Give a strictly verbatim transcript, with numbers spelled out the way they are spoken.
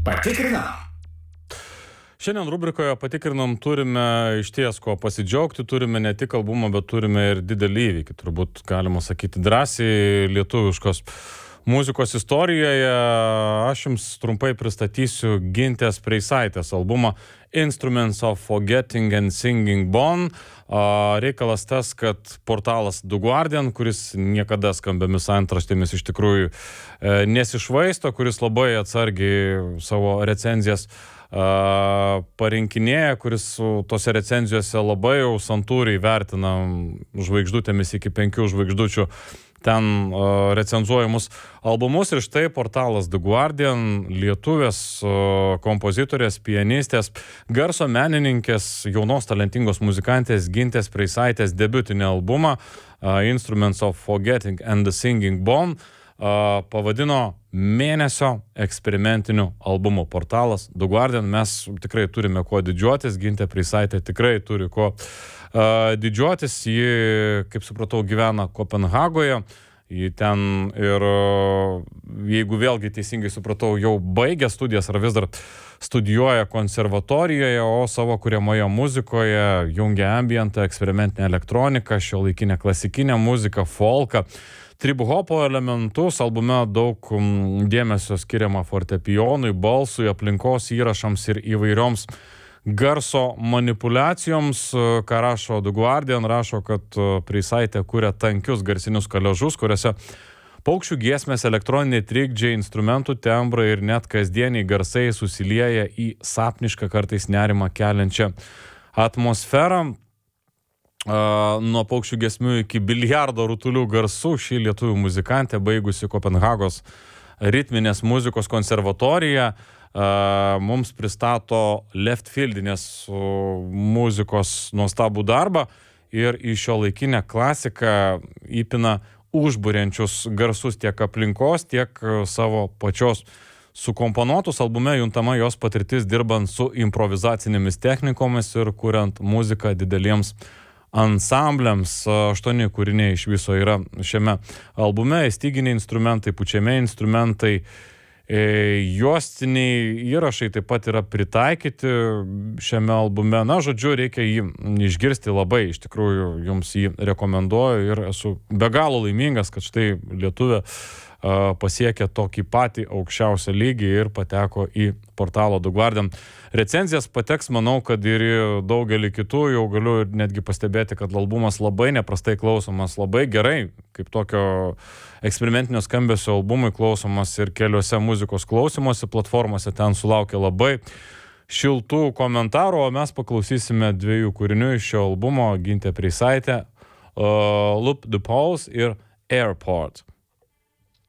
Patikrinam. Šiandien rubrikoje patikrinam turime išties ko pasidžiaugti, turime ne tik albumą, bet turime ir didelį įvykį, turbūt galima sakyti drąsiai lietuviškos muzikos istorijoje. Aš jums trumpai pristatysiu Gintės Preisaitės albumą Instruments of Forgetting and Singing Born. Reikalas tas, kad portalas The Guardian, kuris niekada skambiomis antraštėmis iš tikrųjų nesišvaisto, kuris labai atsargiai savo recenzijas parinkinėja, kuris tose recenzijose labai jau santūriai vertina žvaigždutėmis iki penkių žvaigždučių ten uh, recenzuojamus albumus. Ir štai portalas The Guardian, lietuvės uh, kompozitorės, pianistės, garso menininkės, jaunos talentingos muzikantės Gintės Preisaitės debiutinį albumą uh, Instruments of Forgetting and the Singing Born uh, pavadino mėnesio eksperimentiniu albumu. Portalas The Guardian, mes tikrai turime kuo didžiuotis, Gintė Preisaitė tikrai turi kuo Uh, didžiuotis. Ji, kaip supratau, gyvena Kopenhagoje. Ji ten ir, jeigu vėlgi teisingai supratau, jau baigė studijas ar vis dar studijuoja konservatorijoje, o savo kuriamoje muzikoje jungia ambientą, eksperimentinę elektroniką, šiuolaikinę klasikinę muziką, folką, trip-hopo elementus. Albume daug dėmesio skiriama fortepijonui, balsui, aplinkos įrašams ir įvairioms garso manipulacijoms. Ką rašo The Guardian, rašo, kad Preisaitė kuria tankius garsinius koliažus, kuriuose paukščių giesmės, elektroniniai trikdžiai, instrumentų tembrai ir net kasdieniai garsai susilieja į sapnišką, kartais nerimą keliančią atmosferą. Uh, nuo paukščių giesmių iki biliardo rutulių garsų ši lietuvių muzikantė, baigusi Kopenhagos ritminės muzikos konservatoriją, Uh, mums pristato leftfieldinės uh, muzikos nuostabų darbą ir į šiuolaikinę klasiką įpina užburiančius garsus tiek aplinkos, tiek uh, savo pačios sukomponuotus. Albume juntama jos patirtis dirbant su improvizacinėmis technikomis ir kuriant muziką dideliems ansambliams. Aštuoni kūriniai iš viso yra šiame albume, styginiai instrumentai, pučiamieji instrumentai, juostiniai įrašai taip pat yra pritaikyti šiame albume. Na, žodžiu, reikia jį išgirsti labai, iš tikrųjų jums jį rekomenduoju ir esu be galo laimingas, kad štai lietuvė pasiekė tokį patį aukščiausią lygį ir pateko į portalo The Guardian recenzijas. Pateks, manau, kad ir daugelį kitų. Jau galiu netgi pastebėti, kad albumas labai neprastai klausomas, labai gerai, kaip tokio eksperimentinio skambesio albumui klausomas ir keliose muzikos klausymosi platformose. Ten sulaukia labai šiltų komentarų, o mes paklausysime dviejų kūrinių iš šio albumo: Gintė Preisaitė, uh, Loop the Pulse ir Airport.